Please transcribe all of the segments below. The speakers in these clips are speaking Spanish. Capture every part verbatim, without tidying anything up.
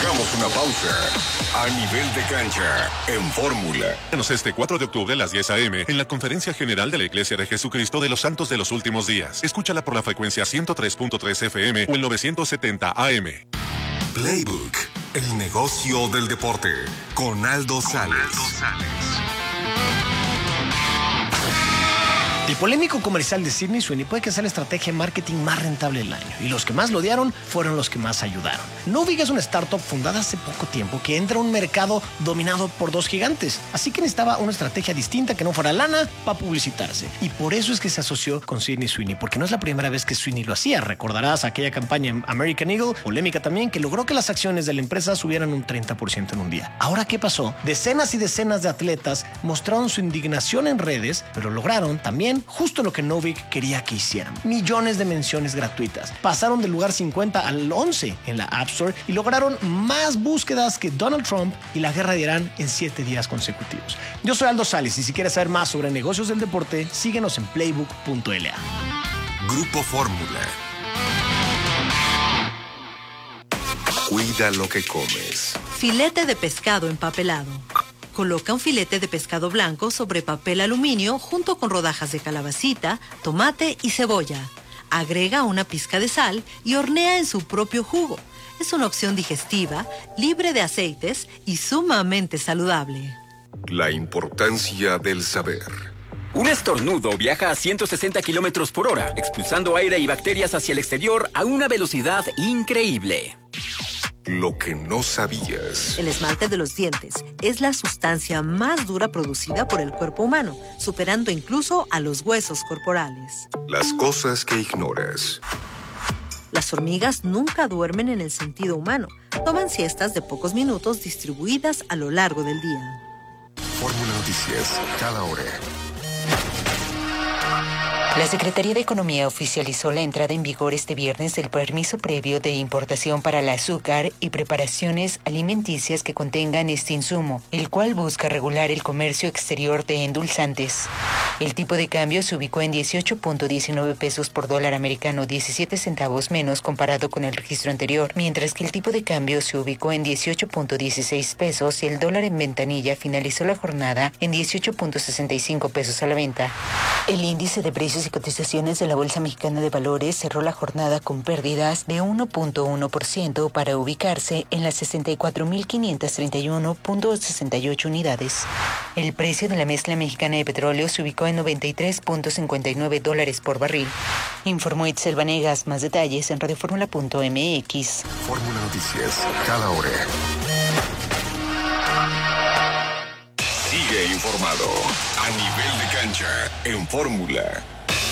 Hagamos una pausa. A nivel de cancha, en Fórmula. Este cuatro de octubre a las diez a eme en la Conferencia General de la Iglesia de Jesucristo de los Santos de los Últimos Días. Escúchala por la frecuencia ciento tres punto tres efe eme o el novecientos setenta a eme. Playbook, el negocio del deporte, con Aldo Sales. El polémico comercial de Sydney Sweeney puede que sea la estrategia de marketing más rentable del año, y los que más lo odiaron fueron los que más ayudaron. Novig es una startup fundada hace poco tiempo que entra a un mercado dominado por dos gigantes, así que necesitaba una estrategia distinta que no fuera lana para publicitarse, y por eso es que se asoció con Sydney Sweeney, porque no es la primera vez que Sweeney lo hacía. Recordarás aquella campaña en American Eagle, polémica también, que logró que las acciones de la empresa subieran un treinta por ciento en un día. Ahora, ¿qué pasó? Decenas y decenas de atletas mostraron su indignación en redes, pero lograron también justo lo que Novig quería que hicieran: millones de menciones gratuitas. Pasaron del lugar cincuenta al once en la App Store y lograron más búsquedas que Donald Trump y la guerra de Irán en siete días consecutivos. Yo soy Aldo Sales, y si quieres saber más sobre negocios del deporte, síguenos en playbook punto ele a. Grupo Fórmula. Cuida lo que comes. Filete de pescado empapelado. Coloca un filete de pescado blanco sobre papel aluminio junto con rodajas de calabacita, tomate y cebolla. Agrega una pizca de sal y hornea en su propio jugo. Es una opción digestiva, libre de aceites y sumamente saludable. La importancia del saber. Un estornudo viaja a ciento sesenta kilómetros por hora, expulsando aire y bacterias hacia el exterior a una velocidad increíble. Lo que no sabías. El esmalte de los dientes es la sustancia más dura producida por el cuerpo humano, superando incluso a los huesos corporales. Las cosas que ignoras. Las hormigas nunca duermen en el sentido humano. Toman siestas de pocos minutos distribuidas a lo largo del día. Fórmula Noticias, cada hora. La Secretaría de Economía oficializó la entrada en vigor este viernes del permiso previo de importación para el azúcar y preparaciones alimenticias que contengan este insumo, el cual busca regular el comercio exterior de endulzantes. El tipo de cambio se ubicó en dieciocho punto diecinueve pesos por dólar americano, diecisiete centavos menos comparado con el registro anterior, mientras que el tipo de cambio se ubicó en dieciocho punto dieciséis pesos y el dólar en ventanilla finalizó la jornada en dieciocho punto sesenta y cinco pesos a la venta. El índice de precios y cotizaciones de la Bolsa Mexicana de Valores cerró la jornada con pérdidas de uno punto uno por ciento para ubicarse en las sesenta y cuatro mil quinientos treinta y uno punto sesenta y ocho unidades. El precio de la mezcla mexicana de petróleo se ubicó en noventa y tres punto cincuenta y nueve dólares por barril. Informó Itzel Vanegas. Más detalles en radioformula punto eme equis. Fórmula Noticias, cada hora. Sigue informado a nivel de cancha en Fórmula.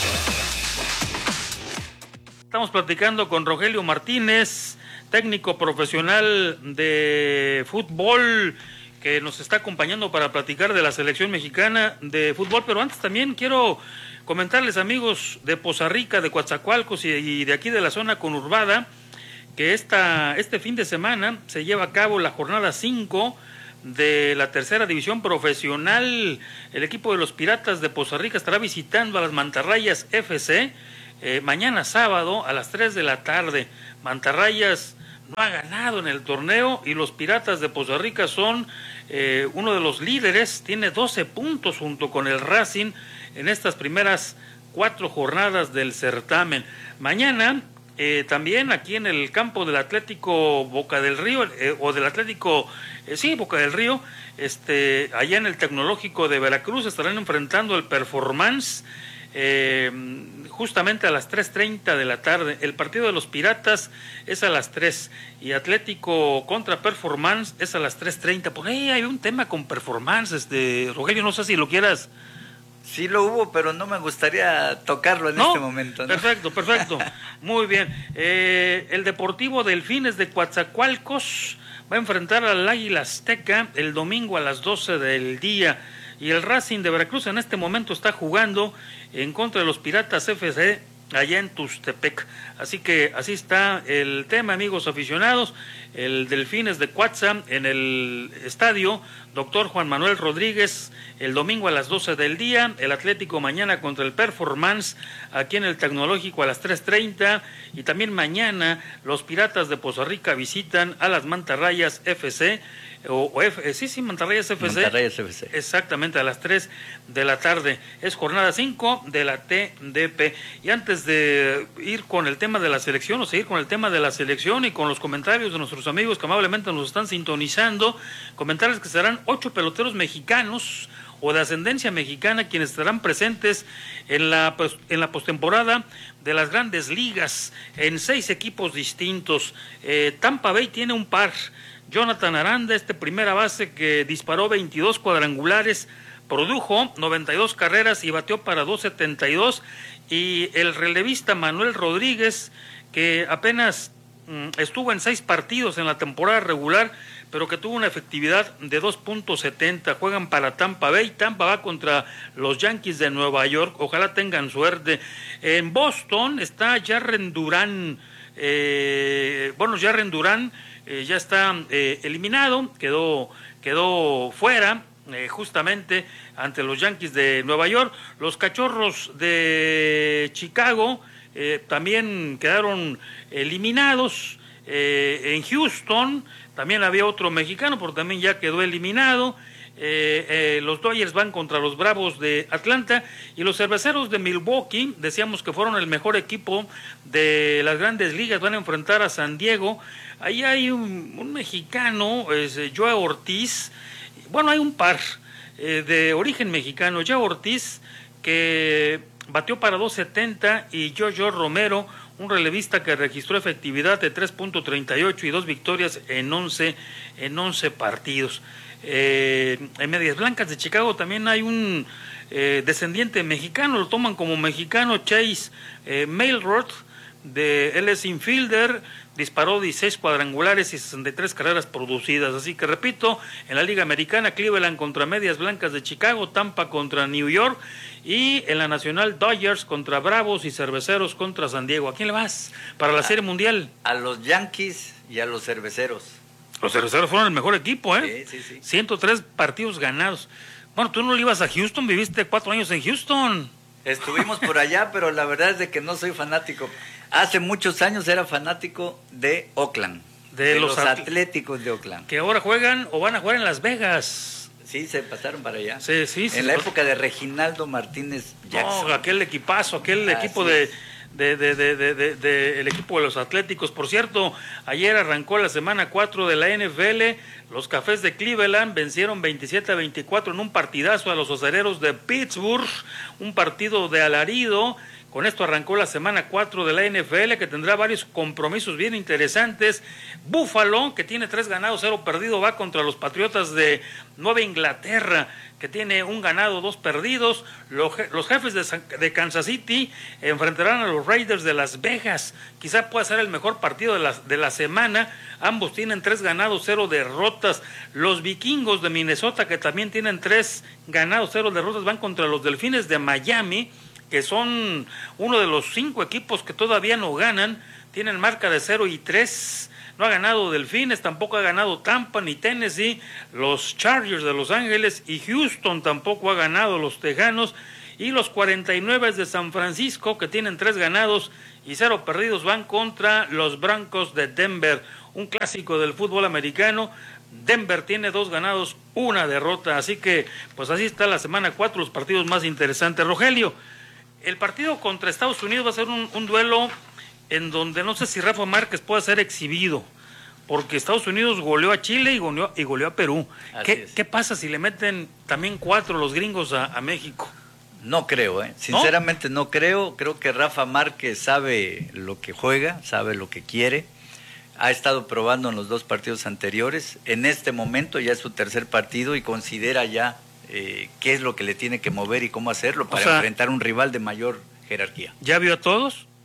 Estamos platicando con Rogelio Martínez, técnico profesional de fútbol, que nos está acompañando para platicar de la selección mexicana de fútbol. Pero antes también quiero comentarles, amigos de Poza Rica, de Coatzacoalcos y, y de aquí de la zona conurbada, que esta, este fin de semana se lleva a cabo la jornada cinco de la tercera división profesional. El equipo de los Piratas de Poza Rica estará visitando a las Mantarrayas efe ce eh, mañana sábado a las tres de la tarde. Mantarrayas no ha ganado en el torneo y los Piratas de Poza Rica son eh, uno de los líderes, tiene doce puntos junto con el Racing en estas primeras cuatro jornadas del certamen. Mañana eh, también aquí en el campo del Atlético Boca del Río, eh, o del Atlético, eh, sí, Boca del Río, este, allá en el Tecnológico de Veracruz estarán enfrentando el Performance, eh, justamente a las tres treinta de la tarde. El partido de los Piratas es a las tres y Atlético contra Performance es a las tres treinta. Por ahí hay un tema con Performance, este, Rogelio, no sé si lo quieras. Sí lo hubo, pero no me gustaría tocarlo en ¿No? este momento, ¿no? Perfecto, perfecto. Muy bien. Eh, el Deportivo Delfines de Coatzacoalcos va a enfrentar al Águila Azteca el domingo a las doce del día. Y el Racing de Veracruz en este momento está jugando en contra de los Piratas efe ce allá en Tustepec. Así que así está el tema, amigos aficionados. El Delfines de Cuatza en el estadio Doctor Juan Manuel Rodríguez el domingo a las doce del día. El Atlético mañana contra el Performance aquí en el Tecnológico a las tres treinta. Y también mañana los Piratas de Poza Rica visitan a las Mantarrayas F C. O, o F, sí, sí, Mantarrayas F C. Mantarrayas F C. Exactamente, a las tres de la tarde. Es jornada cinco de la T D P. Y antes de ir con el tema de la selección, o seguir con el tema de la selección y con los comentarios de nuestros amigos que amablemente nos están sintonizando, comentarles que serán ocho peloteros mexicanos o de ascendencia mexicana quienes estarán presentes en la, en la postemporada de las Grandes Ligas en seis equipos distintos. Eh, Tampa Bay tiene un par. Jonathan Aranda, este primera base que disparó veintidós cuadrangulares, produjo noventa y dos carreras y bateó para dos setenta y dos, y el relevista Manuel Rodríguez, que apenas mm, estuvo en seis partidos en la temporada regular, pero que tuvo una efectividad de dos punto setenta, juegan para Tampa Bay. Tampa va contra los Yankees de Nueva York, ojalá tengan suerte. En Boston está Jarren Duran, eh, bueno, Jarren Duran, Eh, ya está eh, eliminado, quedó, quedó fuera eh, justamente ante los Yankees de Nueva York. Los Cachorros de Chicago eh, también quedaron eliminados. Eh, en Houston también había otro mexicano, pero también ya quedó eliminado. Eh, eh, los Dodgers van contra los Bravos de Atlanta, y los Cerveceros de Milwaukee, decíamos que fueron el mejor equipo de las Grandes Ligas, van a enfrentar a San Diego. Ahí hay un, un mexicano, es Joe Ortiz. Bueno, hay un par eh, de origen mexicano. Joe Ortiz, que batió para dos setenta, y Jojo Romero, un relevista que registró efectividad de tres punto treinta y ocho y dos victorias en once, en once partidos. Eh, en Medias Blancas de Chicago también hay un eh, descendiente mexicano, lo toman como mexicano, Chase eh, Mailroth, de L S Infielder, disparó dieciséis cuadrangulares y sesenta y tres carreras producidas. Así que repito, en la Liga Americana, Cleveland contra Medias Blancas de Chicago, Tampa contra New York, y en la Nacional, Dodgers contra Bravos y Cerveceros contra San Diego. ¿A quién le vas para la a, Serie Mundial? A los Yankees y a los Cerveceros. Los Cerveceros fueron el mejor equipo, ¿eh? Sí, sí, sí. ciento tres partidos ganados. Bueno, tú no le ibas a Houston, viviste cuatro años en Houston. Estuvimos por allá, pero la verdad es de que no soy fanático. Hace muchos años era fanático de Oakland, de, de los, los Atléticos de Oakland. Que ahora juegan o van a jugar en Las Vegas. Sí, se pasaron para allá. Sí, sí, sí. En la época de Reginaldo Martínez Jackson. No, aquel equipazo, aquel ah, equipo sí. de... De, de, de, de, de, de el equipo de los Atléticos. Por cierto, ayer arrancó la semana cuatro de la N F L. Los Cafés de Cleveland vencieron veintisiete a veinticuatro en un partidazo a los Acereros de Pittsburgh, un partido de alarido. Con esto arrancó la semana cuatro de la N F L, que tendrá varios compromisos bien interesantes. Buffalo, que tiene tres ganados, cero perdido, va contra los Patriotas de Nueva Inglaterra, que tiene un ganado, dos perdidos. Los, los Jefes de, San, de Kansas City enfrentarán a los Raiders de Las Vegas. Quizá pueda ser el mejor partido de la, de la semana. Ambos tienen tres ganados, cero derrotas. Los Vikingos de Minnesota, que también tienen tres ganados, cero derrotas, van contra los Delfines de Miami, que son uno de los cinco equipos que todavía no ganan. Tienen marca de cero y tres. No ha ganado Delfines, tampoco ha ganado Tampa ni Tennessee. Los Chargers de Los Ángeles y Houston tampoco ha ganado, los Tejanos. Y los cuarenta y nueve de San Francisco, que tienen tres ganados y cero perdidos, van contra los Broncos de Denver. Un clásico del fútbol americano. Denver tiene dos ganados, una derrota. Así que, pues así está la semana cuatro, los partidos más interesantes. Rogelio, el partido contra Estados Unidos va a ser un, un duelo en donde no sé si Rafa Márquez puede ser exhibido, porque Estados Unidos goleó a Chile y goleó, y goleó a Perú. ¿Qué, ¿Qué pasa si le meten también cuatro los gringos a, a México? No creo, ¿eh? Sinceramente ¿No? no creo. Creo que Rafa Márquez sabe lo que juega, sabe lo que quiere. Ha estado probando en los dos partidos anteriores. En este momento ya es su tercer partido y considera ya eh, qué es lo que le tiene que mover y cómo hacerlo para o sea, enfrentar un rival de mayor jerarquía. ¿Ya vio a todos?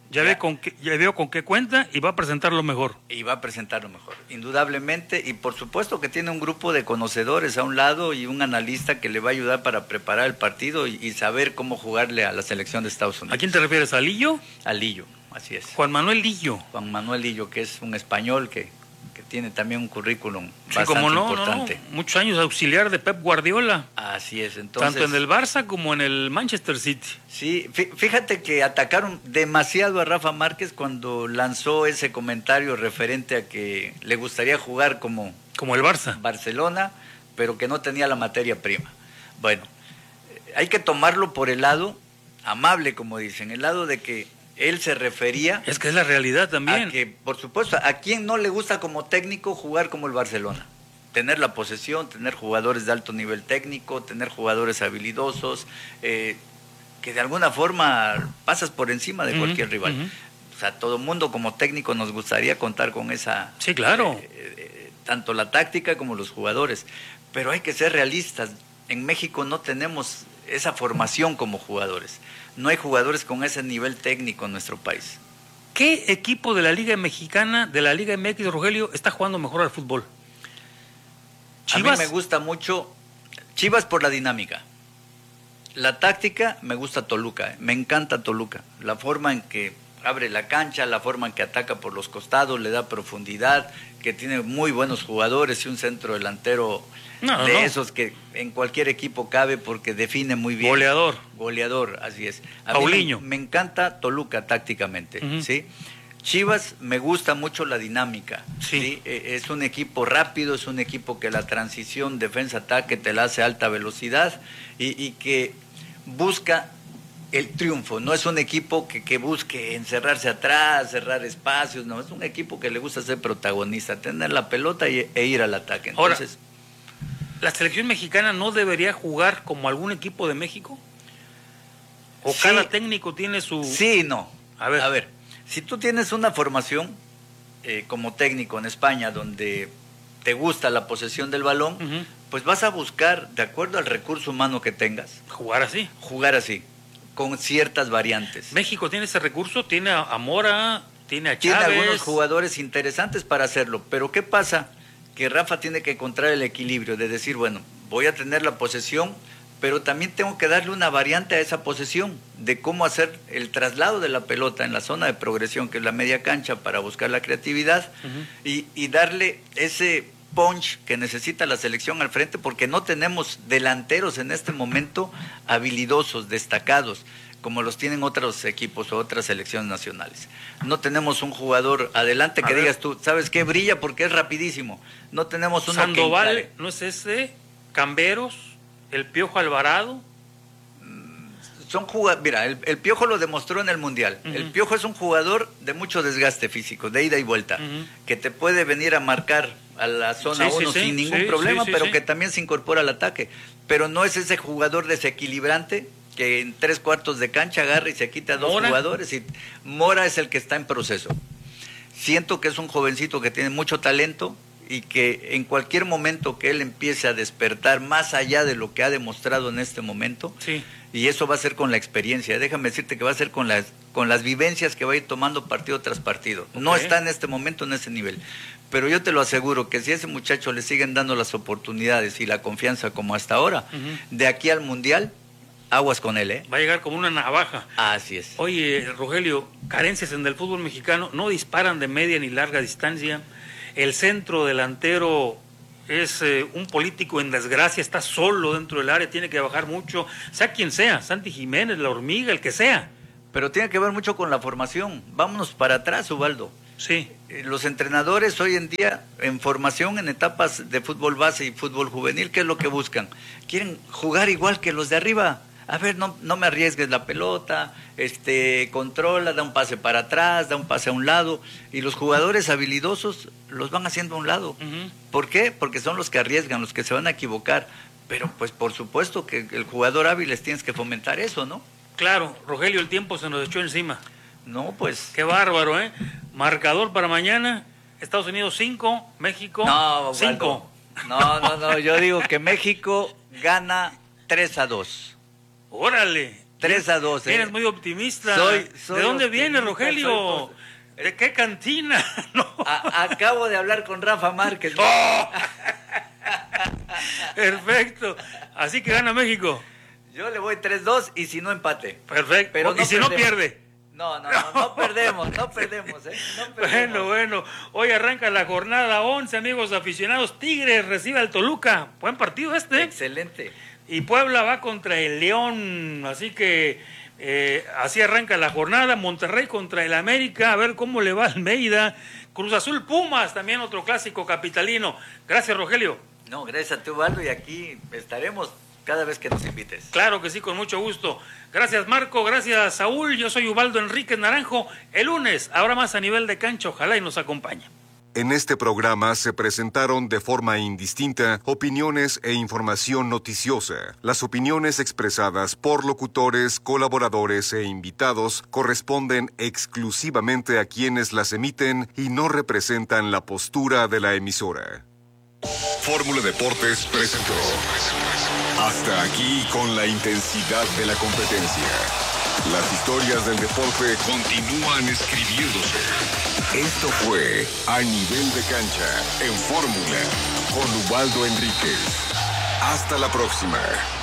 Ya, ya. Ve con qué, ya veo con qué cuenta y va a presentarlo mejor. Y va a presentarlo mejor, indudablemente. Y por supuesto que tiene un grupo de conocedores a un lado y un analista que le va a ayudar para preparar el partido y, y saber cómo jugarle a la selección de Estados Unidos. ¿A quién te refieres? ¿A Lillo? A Lillo, así es. Juan Manuel Lillo. Juan Manuel Lillo, que es un español que, que tiene también un currículum Sí, bastante como no, importante. no, no, muchos años auxiliar de Pep Guardiola. Así es, entonces... Tanto en el Barça como en el Manchester City. Sí, fíjate que atacaron demasiado a Rafa Márquez cuando lanzó ese comentario referente a que le gustaría jugar como... Como el Barça. Barcelona, pero que no tenía la materia prima. Bueno, hay que tomarlo por el lado amable, como dicen, el lado de que él se refería... Es que es la realidad también. A que, por supuesto, a quien no le gusta como técnico jugar como el Barcelona. Tener la posesión, tener jugadores de alto nivel técnico, tener jugadores habilidosos, eh, que de alguna forma pasas por encima de uh-huh, cualquier rival. Uh-huh. O sea, todo mundo como técnico nos gustaría contar con esa... Sí, claro. Eh, eh, tanto la táctica como los jugadores. Pero hay que ser realistas. En México no tenemos esa formación como jugadores. No hay jugadores con ese nivel técnico en nuestro país. ¿Qué equipo de la Liga Mexicana, de la Liga M X, Rogelio, está jugando mejor al fútbol? ¿Chivas? A mí me gusta mucho Chivas por la dinámica. La táctica, me gusta Toluca. Me encanta Toluca. La forma en que abre la cancha, la forma en que ataca por los costados, le da profundidad, que tiene muy buenos jugadores y un centro delantero no, de no. esos que en cualquier equipo cabe porque define muy bien. Goleador. Goleador, así es. A Paulinho. mí me, me encanta Toluca tácticamente, uh-huh. ¿sí? Chivas me gusta mucho la dinámica, sí. ¿sí? Es un equipo rápido, es un equipo que la transición defensa-ataque te la hace a alta velocidad y, y que busca el triunfo. No es un equipo que, que busque encerrarse atrás, cerrar espacios, no, es un equipo que le gusta ser protagonista, tener la pelota y, e ir al ataque. Entonces, ahora, ¿la selección mexicana no debería jugar como algún equipo de México? ¿O sí, cada técnico tiene su...? Sí, no. A ver, a ver, si tú tienes una formación eh, como técnico en España donde te gusta la posesión del balón, uh-huh. pues vas a buscar, de acuerdo al recurso humano que tengas, jugar así. Jugar así, con ciertas variantes. ¿México tiene ese recurso? ¿Tiene a Mora? ¿Tiene a Chávez? Tiene algunos jugadores interesantes para hacerlo, pero ¿qué pasa? Que Rafa tiene que encontrar el equilibrio de decir, bueno, voy a tener la posesión, pero también tengo que darle una variante a esa posesión, de cómo hacer el traslado de la pelota en la zona de progresión, que es la media cancha, para buscar la creatividad, uh-huh. y, y darle ese punch que necesita la selección al frente, porque no tenemos delanteros en este momento habilidosos, destacados, como los tienen otros equipos o otras selecciones nacionales. No tenemos un jugador adelante que digas tú, ¿sabes qué? Brilla porque es rapidísimo. No tenemos uno Sandoval, que ¿no es ese? Camberos, el Piojo Alvarado. Son jugadores, mira, el, el Piojo lo demostró en el Mundial. Uh-huh. El Piojo es un jugador de mucho desgaste físico, de ida y vuelta, uh-huh. que te puede venir a marcar a la zona uno sí, sí, sin sí, ningún sí, problema, sí, sí, pero sí. que también se incorpora al ataque. Pero no es ese jugador desequilibrante que en tres cuartos de cancha agarra y se quita a dos Mora. jugadores. Y Mora es el que está en proceso. Siento que es un jovencito que tiene mucho talento y que en cualquier momento que él empiece a despertar más allá de lo que ha demostrado en este momento, sí. y eso va a ser con la experiencia, déjame decirte que va a ser con las, con las vivencias que va a ir tomando partido tras partido. Okay. No está en este momento en ese nivel, pero yo te lo aseguro que si a ese muchacho le siguen dando las oportunidades y la confianza como hasta ahora, uh-huh. de aquí al Mundial, aguas con él, ¿eh? Va a llegar como una navaja. Así es. Oye, Rogelio, carencias en el fútbol mexicano, no disparan de media ni larga distancia. El centro delantero es eh, un político en desgracia, está solo dentro del área, tiene que bajar mucho, sea quien sea, Santi Jiménez, La Hormiga, el que sea. Pero tiene que ver mucho con la formación. Vámonos para atrás, Ubaldo. Sí. Eh, los entrenadores hoy en día, en formación, en etapas de fútbol base y fútbol juvenil, ¿qué es lo que buscan? Quieren jugar igual que los de arriba. A ver, no, no me arriesgues la pelota, este, controla, da un pase para atrás, da un pase a un lado, y los jugadores habilidosos los van haciendo a un lado. Uh-huh. ¿Por qué? Porque son los que arriesgan, los que se van a equivocar, pero pues por supuesto que el jugador hábil les tienes que fomentar eso, ¿no? Claro, Rogelio, el tiempo se nos echó encima. No, pues... Qué bárbaro, ¿eh? Marcador para mañana, Estados Unidos cinco, México cinco. No, no, no, yo digo que México gana tres a dos. Órale, tres a dos. Eres ¿eh? muy optimista. Soy, soy ¿De dónde optimista, viene, Rogelio? soy... ¿De qué cantina? No. A, acabo de hablar con Rafa Márquez. ¡Oh! Perfecto. Así que gana México. Yo le voy tres dos y si no empate. Perfecto. Pero y no si perdemos. no pierde. No, no, no, no perdemos, no perdemos, ¿eh? No perdemos. Bueno, bueno. Hoy arranca la jornada once, amigos aficionados. Tigres recibe al Toluca. Buen partido este. Excelente. Y Puebla va contra el León. Así que eh, así arranca la jornada. Monterrey contra el América. A ver cómo le va a Almeida. Cruz Azul Pumas, también otro clásico capitalino. Gracias, Rogelio. No, gracias a ti, Ubaldo, y aquí estaremos cada vez que nos invites. Claro que sí, con mucho gusto. Gracias, Marco, gracias, Saúl. Yo soy Ubaldo Enríquez Naranjo. El lunes habrá más a nivel de cancha, ojalá y nos acompañe. En este programa se presentaron de forma indistinta opiniones e información noticiosa. Las opiniones expresadas por locutores, colaboradores e invitados corresponden exclusivamente a quienes las emiten y no representan la postura de la emisora. Fórmula Deportes presentó. Hasta aquí con la intensidad de la competencia. Las historias del deporte continúan escribiéndose. Esto fue A Nivel de Cancha en Fórmula con Ubaldo Enríquez. Hasta la próxima.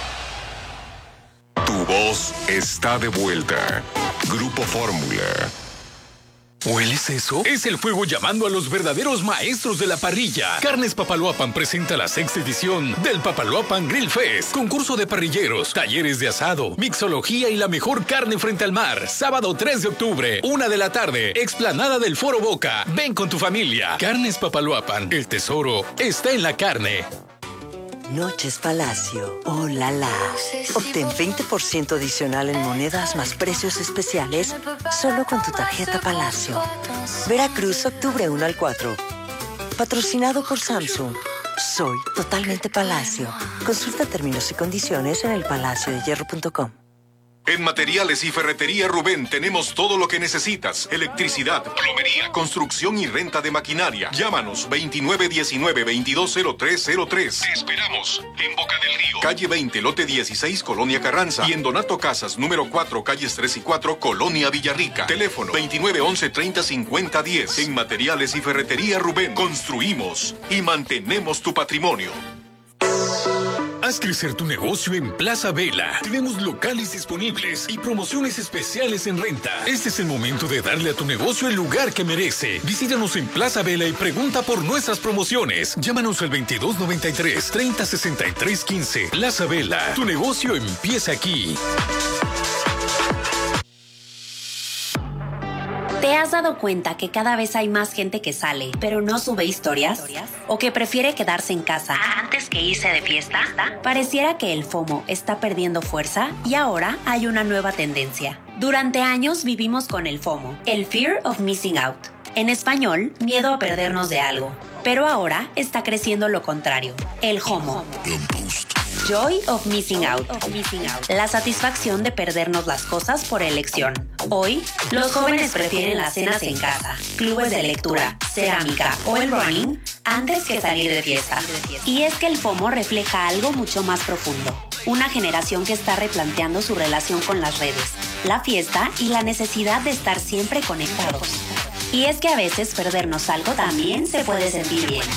Tu voz está de vuelta. Grupo Fórmula. ¿Hueles eso? Es el fuego llamando a los verdaderos maestros de la parrilla. Carnes Papaloapan presenta la sexta edición del Papaloapan Grill Fest. Concurso de parrilleros, talleres de asado, mixología y la mejor carne frente al mar. Sábado tres de octubre, una de la tarde, explanada del Foro Boca. Ven con tu familia. Carnes Papaloapan, el tesoro está en la carne. Noches Palacio. ¡Oh, la la! Obtén veinte por ciento adicional en monedas más precios especiales solo con tu tarjeta Palacio. Veracruz, octubre uno al cuatro. Patrocinado por Samsung. Soy totalmente Palacio. Consulta términos y condiciones en el palacio de hierro punto com. En Materiales y Ferretería Rubén tenemos todo lo que necesitas. Electricidad, plomería, construcción y renta de maquinaria. Llámanos veintinueve diecinueve veintidós cero tres cero tres. Te esperamos en Boca del Río. Calle veinte, lote dieciséis, Colonia Carranza. Y en Donato Casas, número cuatro, calles tres y cuatro, Colonia Villarrica. Teléfono veintinueve once treinta cincuenta diez. En Materiales y Ferretería Rubén construimos y mantenemos tu patrimonio. Haz crecer tu negocio en Plaza Vela. Tenemos locales disponibles y promociones especiales en renta. Este es el momento de darle a tu negocio el lugar que merece. Visítanos en Plaza Vela y pregunta por nuestras promociones. Llámanos al veintidós noventa y tres, treinta sesenta y tres quince. Plaza Vela, tu negocio empieza aquí. ¿Te has dado cuenta que cada vez hay más gente que sale, pero no sube historias? ¿O que prefiere quedarse en casa antes que irse de fiesta? Pareciera que el FOMO está perdiendo fuerza y ahora hay una nueva tendencia. Durante años vivimos con el FOMO, el Fear of Missing Out. En español, miedo a perdernos de algo. Pero ahora está creciendo lo contrario, el JOMO. Joy of Missing Out. La satisfacción de perdernos las cosas por elección. Hoy, los jóvenes prefieren las cenas en casa, clubes de lectura, cerámica o el running antes que salir de fiesta. Y es que el FOMO refleja algo mucho más profundo. Una generación que está replanteando su relación con las redes, la fiesta y la necesidad de estar siempre conectados. Y es que a veces perdernos algo también se puede sentir bien.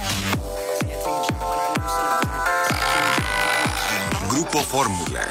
Grupo Fórmula.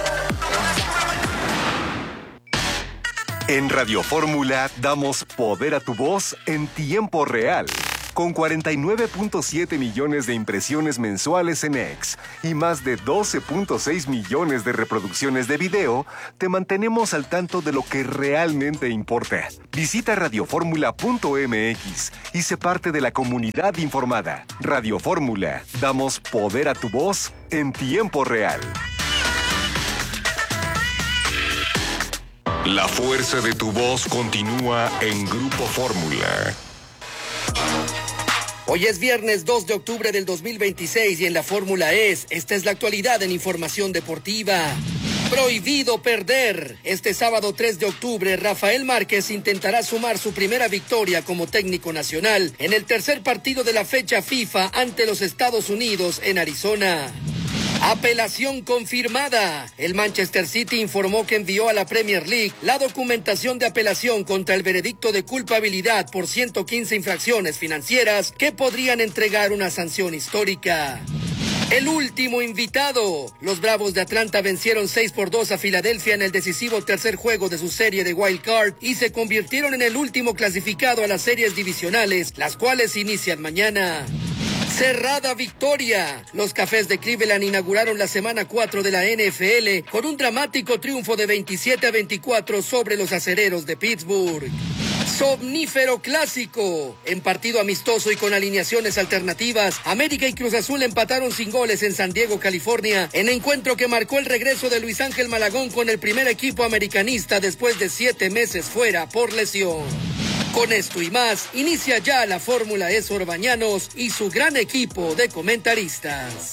En Radio Fórmula damos poder a tu voz en tiempo real. Con cuarenta y nueve punto siete millones de impresiones mensuales en X y más de doce punto seis millones de reproducciones de video, te mantenemos al tanto de lo que realmente importa. Visita radioformula punto m x y sé parte de la comunidad informada. Radio Fórmula, damos poder a tu voz en tiempo real. La fuerza de tu voz continúa en Grupo Fórmula. Hoy es viernes dos de octubre del dos mil veintiséis y en la Fórmula es, esta es la actualidad en información deportiva. Prohibido perder. Este sábado tres de octubre, Rafael Márquez intentará sumar su primera victoria como técnico nacional en el tercer partido de la fecha FIFA ante los Estados Unidos en Arizona. Apelación confirmada. El Manchester City informó que envió a la Premier League la documentación de apelación contra el veredicto de culpabilidad por ciento quince infracciones financieras que podrían entregar una sanción histórica. El último invitado. Los Bravos de Atlanta vencieron seis por dos a Filadelfia en el decisivo tercer juego de su serie de Wild Card y se convirtieron en el último clasificado a las series divisionales, las cuales inician mañana. Cerrada victoria. Los Cafés de Cleveland inauguraron la semana cuatro de la N F L con un dramático triunfo de veintisiete a veinticuatro sobre los Acereros de Pittsburgh. Somnífero clásico. En partido amistoso y con alineaciones alternativas, América y Cruz Azul empataron sin goles en San Diego, California, en encuentro que marcó el regreso de Luis Ángel Malagón con el primer equipo americanista después de siete meses fuera por lesión. Con esto y más, inicia ya la Fórmula E Sor Bañanos y su gran equipo de comentaristas.